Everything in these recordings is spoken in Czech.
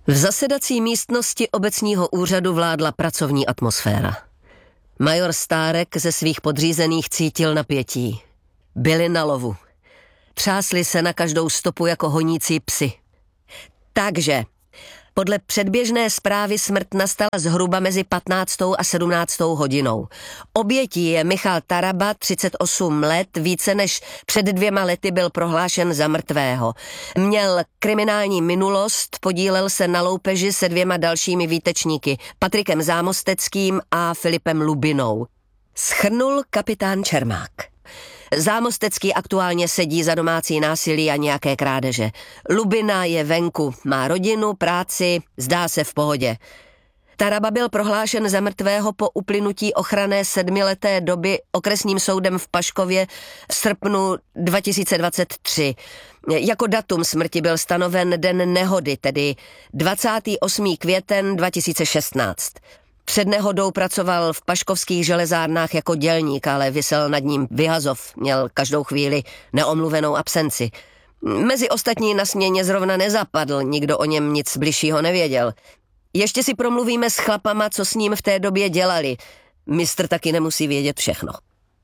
V zasedací místnosti obecního úřadu vládla pracovní atmosféra. Major Stárek ze svých podřízených cítil napětí. Byli na lovu. Třásli se na každou stopu jako honící psi. Takže podle předběžné zprávy smrt nastala zhruba mezi 15. a 17. hodinou. Obětí je Michal Taraba, 38 let, více než před 2 lety byl prohlášen za mrtvého. Měl kriminální minulost, podílel se na loupeži se 2 dalšími výtečníky, Patrikem Zámosteckým a Filipem Lubinou. Shrnul kapitán Čermák. Zámostecký aktuálně sedí za domácí násilí a nějaké krádeže. Lubina je venku, má rodinu, práci, zdá se v pohodě. Taraba byl prohlášen za mrtvého po uplynutí ochranné 7leté doby okresním soudem v Paškově v srpnu 2023. Jako datum smrti byl stanoven den nehody, tedy 28. květen 2016. Před nehodou pracoval v paškovských železárnách jako dělník, ale visel nad ním vyhazov, měl každou chvíli neomluvenou absenci. Mezi ostatní na směně zrovna nezapadl, nikdo o něm nic bližšího nevěděl. Ještě si promluvíme s chlapama, co s ním v té době dělali. Mistr taky nemusí vědět všechno.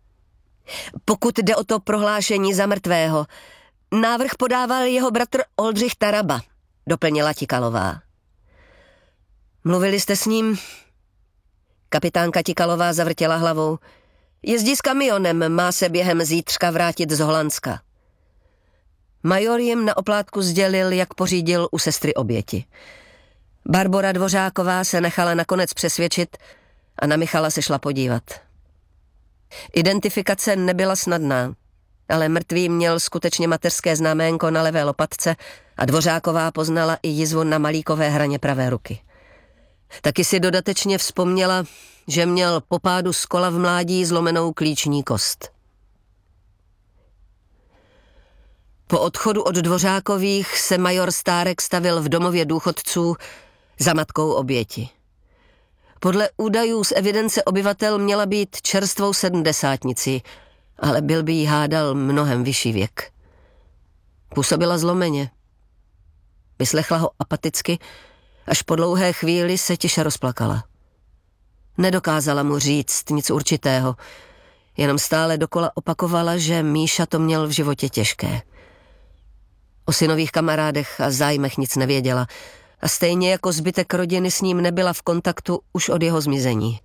Pokud jde o to prohlášení za mrtvého, návrh podával jeho bratr Oldřich Taraba, doplnila Tikalová. Mluvili jste s ním? Kapitánka Tikalová zavrtěla hlavou. Jezdí s kamionem, má se během zítřka vrátit z Holandska. Major jim na oplátku sdělil, jak pořídil u sestry oběti. Barbora Dvořáková se nechala nakonec přesvědčit a na Michala se šla podívat. Identifikace nebyla snadná, ale mrtvý měl skutečně mateřské znaménko na levé lopatce a Dvořáková poznala i jizvu na malíkové hraně pravé ruky. Taky si dodatečně vzpomněla, že měl po pádu z kola v mládí zlomenou klíční kost. Po odchodu od Dvořákových se major Stárek stavil v domově důchodců za matkou oběti. Podle údajů z evidence obyvatel měla být čerstvou 70nicí, ale byl by jí hádal mnohem vyšší věk. Působila zlomeně. Vyslechla ho apaticky, až po dlouhé chvíli se tiše rozplakala. Nedokázala mu říct nic určitého, jenom stále dokola opakovala, že Míša to měl v životě těžké. O synových kamarádech a zájmech nic nevěděla a stejně jako zbytek rodiny s ním nebyla v kontaktu už od jeho zmizení.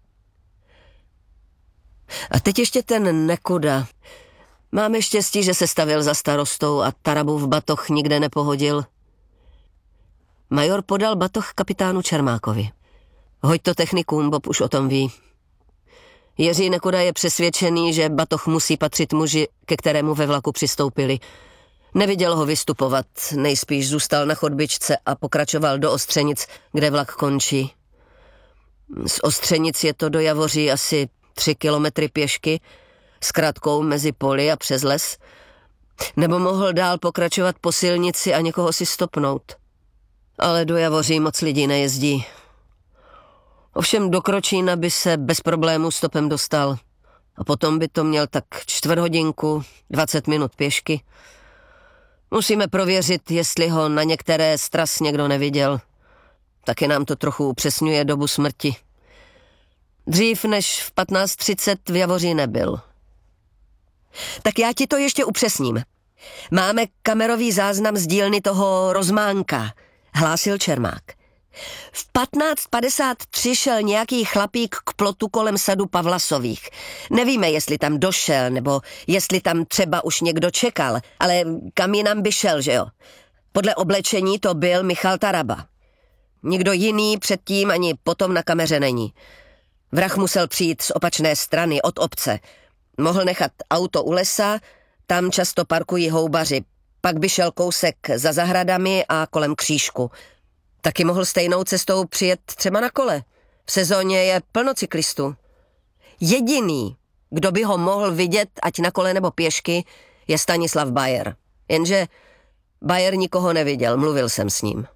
A teď ještě ten Nekuda. Máme štěstí, že se stavil za starostou a Tarabův batoh nikde nepohodil. Major podal batoh kapitánu Čermákovi. Hoď to technikům, Bob už o tom ví. Jiří Nekuda je přesvědčený, že batoh musí patřit muži, ke kterému ve vlaku přistoupili. Neviděl ho vystupovat, nejspíš zůstal na chodbičce a pokračoval do Ostřenic, kde vlak končí. Z Ostřenic je to do Javoří asi 3 kilometry pěšky, s kratkou mezi poli a přes les. Nebo mohl dál pokračovat po silnici a někoho si stopnout. Ale do Javoří moc lidí nejezdí. Ovšem do Kročína by se bez problémů stopem dostal. A potom by to měl tak 4 hodinku, 20 minut pěšky. Musíme prověřit, jestli ho na některé z tras někdo neviděl. Taky nám to trochu upřesňuje dobu smrti. Dřív než v 15:30 v Javoří nebyl. Tak já ti to ještě upřesním. Máme kamerový záznam z dílny toho Rozmánka, hlásil Čermák. V 15:53 šel nějaký chlapík k plotu kolem sadu Pavlasových. Nevíme, jestli tam došel, nebo jestli tam třeba už někdo čekal, ale kam jinam by šel, že jo? Podle oblečení to byl Michal Taraba. Nikdo jiný předtím ani potom na kameře není. Vrah musel přijít z opačné strany, od obce. Mohl nechat auto u lesa, tam často parkují houbaři. Pak by šel kousek za zahradami a kolem křížku. Taky mohl stejnou cestou přijet třeba na kole. V sezóně je plno cyklistů. Jediný, kdo by ho mohl vidět, ať na kole nebo pěšky, je Stanislav Bayer. Jenže Bayer nikoho neviděl, mluvil jsem s ním.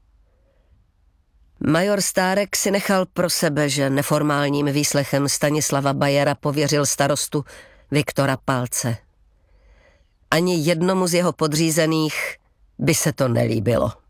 Major Stárek si nechal pro sebe, že neformálním výslechem Stanislava Bayera pověřil starostu Viktora Palce. Ani jednomu z jeho podřízených by se to nelíbilo.